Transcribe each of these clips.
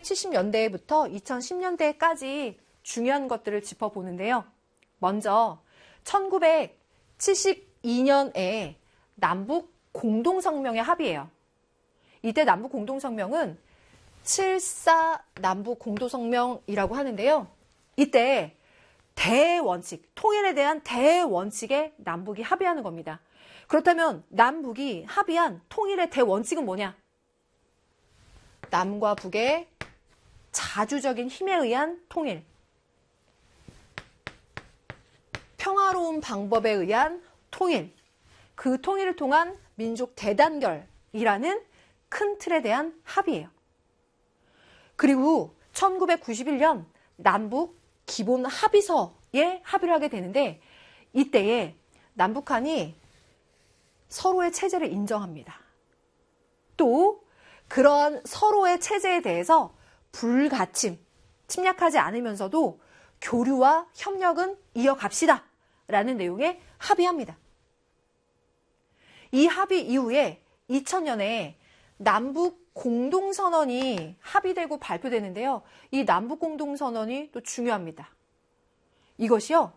1970년대부터 2010년대까지 중요한 것들을 짚어보는데요. 먼저 1972년에 남북 공동성명의 합의예요. 이때 남북 공동성명은 7.4 남북 공동성명이라고 하는데요. 이때 대원칙, 통일에 대한 대원칙에 남북이 합의하는 겁니다. 그렇다면 남북이 합의한 통일의 대원칙은 뭐냐? 남과 북의 자주적인 힘에 의한 통일, 평화로운 방법에 의한 통일, 그 통일을 통한 민족 대단결이라는 큰 틀에 대한 합의예요. 그리고 1991년 남북 기본 합의서에 합의를 하게 되는데 이때에 남북한이 서로의 체제를 인정합니다. 또 그런 서로의 체제에 대해서 불가침, 침략하지 않으면서도 교류와 협력은 이어갑시다 라는 내용에 합의합니다. 이 합의 이후에 2000년에 남북 공동선언이 합의되고 발표되는데요. 이 남북 공동선언이 또 중요합니다. 이것이요.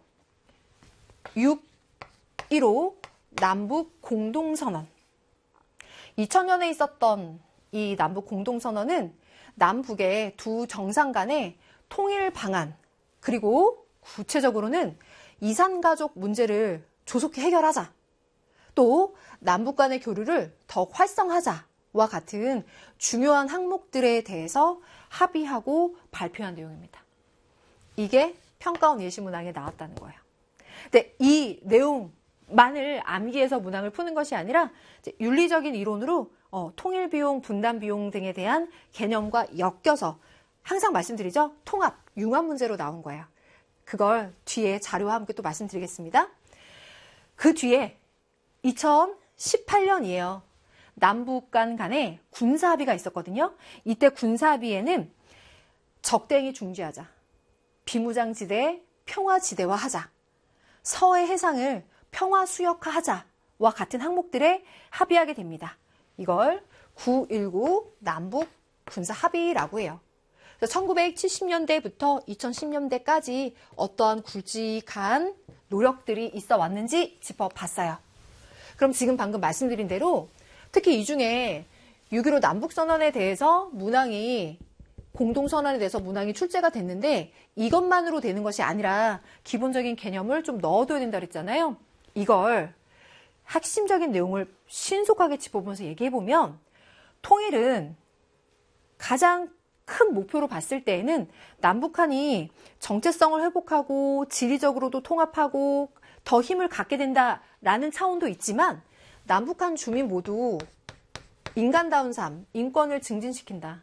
6.15 남북 공동선언. 2000년에 있었던 이 남북 공동선언은 남북의 두 정상 간의 통일 방안, 그리고 구체적으로는 이산가족 문제를 조속히 해결하자. 또 남북 간의 교류를 더 활성화하자와 같은 중요한 항목들에 대해서 합의하고 발표한 내용입니다. 이게 평가원 예시문항에 나왔다는 거예요. 근데 이 내용만을 암기해서 문항을 푸는 것이 아니라 윤리적인 이론으로 통일비용, 분담비용 등에 대한 개념과 엮여서 항상 말씀드리죠. 통합, 융합 문제로 나온 거예요. 그걸 뒤에 자료와 함께 또 말씀드리겠습니다. 그 뒤에 2018년이에요. 남북 간에 군사합의가 있었거든요. 이때 군사합의에는 적대행위 중지하자, 비무장지대 평화지대화하자, 서해 해상을 평화수역화하자와 같은 항목들에 합의하게 됩니다. 이걸 9.19 남북 군사합의라고 해요. 1970년대부터 2010년대까지 어떠한 굵직한 노력들이 있어 왔는지 짚어봤어요. 그럼 지금 방금 말씀드린 대로 특히 이 중에 6.15 남북선언에 대해서 문항이 공동선언에 대해서 문항이 출제가 됐는데 이것만으로 되는 것이 아니라 기본적인 개념을 좀 넣어둬야 된다 그랬잖아요. 이걸 핵심적인 내용을 신속하게 짚어보면서 얘기해보면 통일은 가장 큰 목표로 봤을 때에는 남북한이 정체성을 회복하고 지리적으로도 통합하고 더 힘을 갖게 된다라는 차원도 있지만 남북한 주민 모두 인간다운 삶, 인권을 증진시킨다.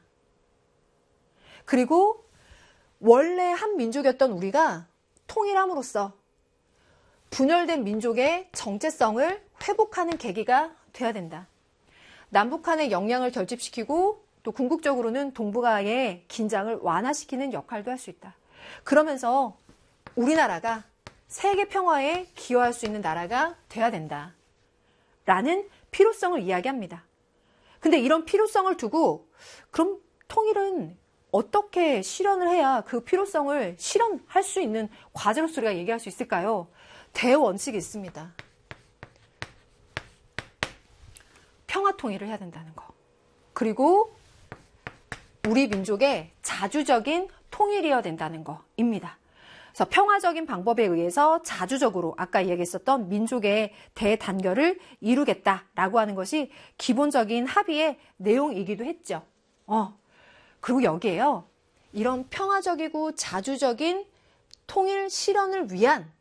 그리고 원래 한 민족이었던 우리가 통일함으로써 분열된 민족의 정체성을 회복하는 계기가 돼야 된다. 남북한의 역량을 결집시키고 또 궁극적으로는 동북아의 긴장을 완화시키는 역할도 할 수 있다. 그러면서 우리나라가 세계 평화에 기여할 수 있는 나라가 돼야 된다. 라는 필요성을 이야기합니다. 근데 이런 필요성을 두고 그럼 통일은 어떻게 실현을 해야 그 필요성을 실현할 수 있는 과제로서 우리가 얘기할 수 있을까요? 대원칙이 있습니다. 평화 통일을 해야 된다는 거. 그리고 우리 민족의 자주적인 통일이어야 된다는 거입니다. 그래서 평화적인 방법에 의해서 자주적으로 아까 이야기했었던 민족의 대단결을 이루겠다라고 하는 것이 기본적인 합의의 내용이기도 했죠. 그리고 여기에요. 이런 평화적이고 자주적인 통일 실현을 위한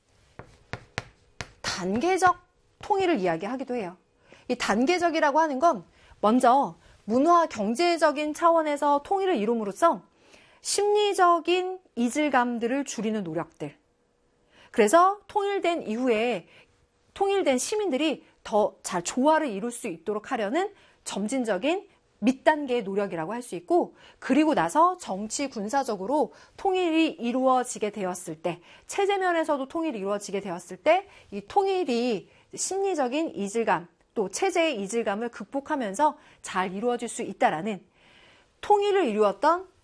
단계적 통일을 이야기하기도 해요. 이 단계적이라고 하는 건 먼저 문화 경제적인 차원에서 통일을 이룸으로써 심리적인 이질감들을 줄이는 노력들. 그래서 통일된 이후에 통일된 시민들이 더 잘 조화를 이룰 수 있도록 하려는 점진적인 밑단계의 노력이라고 할 수 있고, 그리고 나서 정치 군사적으로 통일이 이루어지게 되었을 때, 체제면에서도 통일이 이루어지게 되었을 때 이 통일이 심리적인 이질감, 또 체제의 이질감을 극복하면서 잘 이루어질 수 있다라는 통일을 이루었던